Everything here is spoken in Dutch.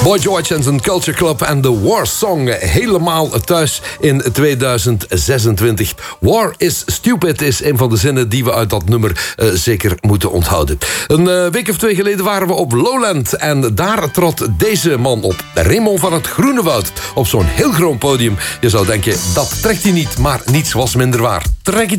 Boy George en zijn Culture Club en de War Song. Helemaal thuis in 2026. War is stupid is een van de zinnen die we uit dat nummer zeker moeten onthouden. Een week of 2 geleden waren we op Lowland. En daar trad deze man op. Raymond van het Groenewoud. Op zo'n heel groot podium. Je zou denken, dat trekt hij niet. Maar niets was minder waar. Trek het